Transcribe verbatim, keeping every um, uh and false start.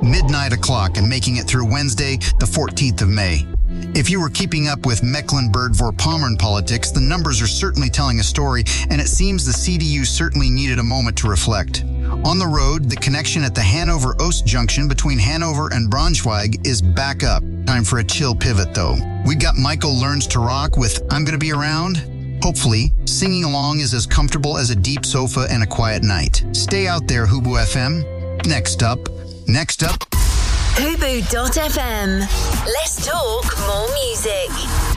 midnight o'clock and making it through Wednesday, the fourteenth of May. If you were keeping up with Mecklenburg-Vorpommern politics, the numbers are certainly telling a story, and it seems the C D U certainly needed a moment to reflect. On the road, the connection at the Hanover-Ost junction between Hanover and Braunschweig is back up. Time for a chill pivot, though. We got Michael Learns to Rock with I'm Gonna Be Around. Hopefully, singing along is as comfortable as a deep sofa and a quiet night. Stay out there, Hubu F M. Next up, next up... Hubu dot F M. Let's talk more music.